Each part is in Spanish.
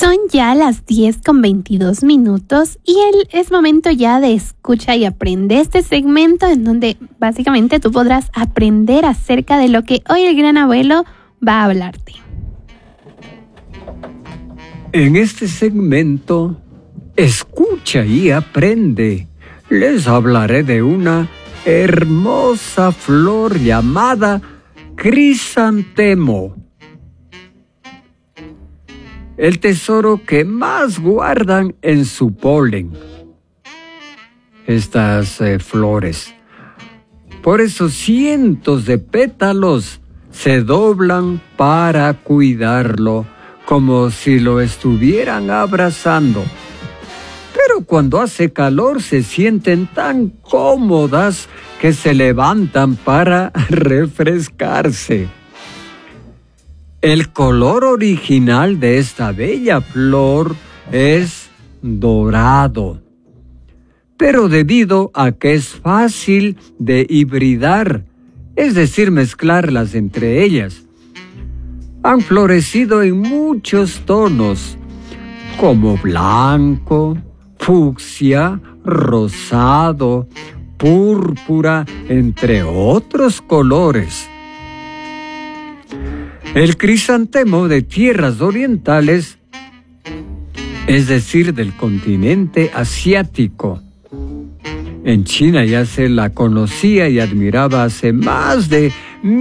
Son ya las 10:22 y es momento ya de escucha y aprende, este segmento en donde básicamente tú podrás aprender acerca de lo que hoy el gran abuelo va a hablarte. En este segmento, escucha y aprende. Les hablaré de una hermosa flor llamada crisantemo. El tesoro que más guardan en su polen. Estas flores. Por eso cientos de pétalos se doblan para cuidarlo, como si lo estuvieran abrazando. Pero cuando hace calor se sienten tan cómodas que se levantan para refrescarse. El color original de esta bella flor es dorado, pero debido a que es fácil de hibridar, es decir, mezclarlas entre ellas, han florecido en muchos tonos, como blanco, fucsia, rosado, púrpura, entre otros colores. El crisantemo de tierras orientales, es decir, del continente asiático. En China ya se la conocía y admiraba hace más de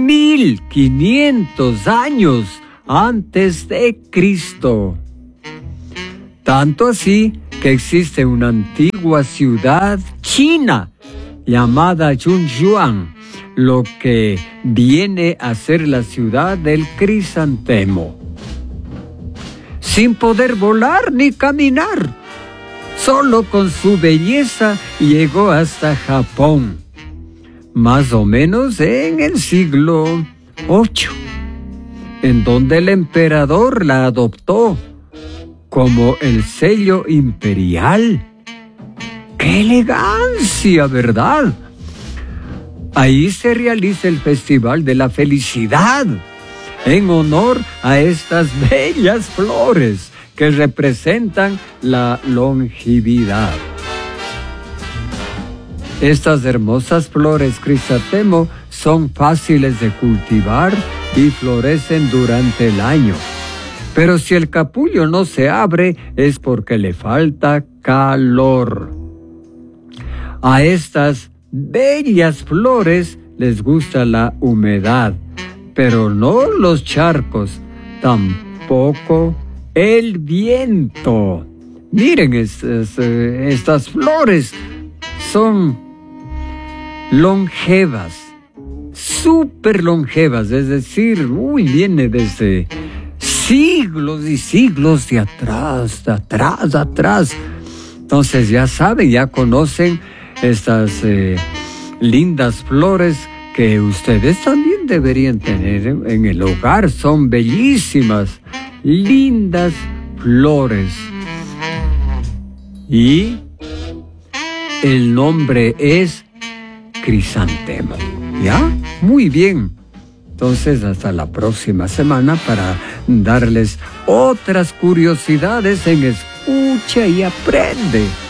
1500 años antes de Cristo. Tanto así que existe una antigua ciudad china llamada Yunzhuang, lo que viene a ser la ciudad del crisantemo. Sin poder volar ni caminar, solo con su belleza llegó hasta Japón, más o menos en el siglo VIII, en donde el emperador la adoptó como el sello imperial. ¡Qué elegancia, verdad! Ahí se realiza el Festival de la Felicidad, en honor a estas bellas flores que representan la longevidad. Estas hermosas flores crisantemo son fáciles de cultivar y florecen durante el año. Pero si el capullo no se abre es porque le falta calor. A estas bellas flores les gusta la humedad, pero no los charcos, tampoco el viento. Miren, estas flores son longevas, súper longevas, es decir, viene desde siglos y siglos de atrás. Entonces ya saben, ya conocen estas lindas flores que ustedes también deberían tener en el hogar. Son bellísimas, lindas flores. Y el nombre es crisantemo. ¿Ya? Muy bien. Entonces, hasta la próxima semana para darles otras curiosidades en Escucha y Aprende.